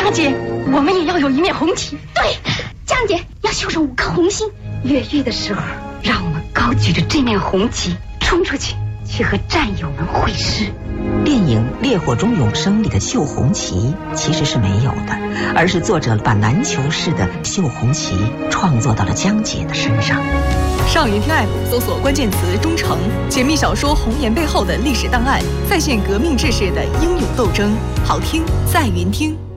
江姐，我们也要有一面红旗。 对，江姐要绣上5颗红心。 越狱的时候，让我们高举着这面红旗冲出去，去和战友们会师。 电影《烈火中永生》里的绣红旗其实是没有的，而是作者把篮球式的绣红旗创作到了江姐的身上。 上云听 app 搜索关键词“忠诚”，解密小说《红颜》背后的历史档案，再现革命志士的英勇斗争。好听在云听。